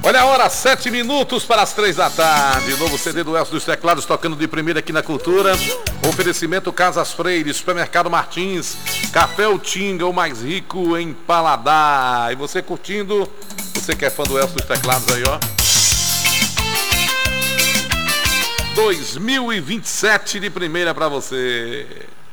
Olha a hora, 7 minutos para as 3 da tarde. Novo CD do Elcio dos Teclados tocando de primeira aqui na Cultura. Oferecimento Casas Freire, Supermercado Martins, Café O Tinga, o mais rico em paladar. E você curtindo, você que é fã do Elcio dos Teclados aí, ó. 2027 de primeira para você.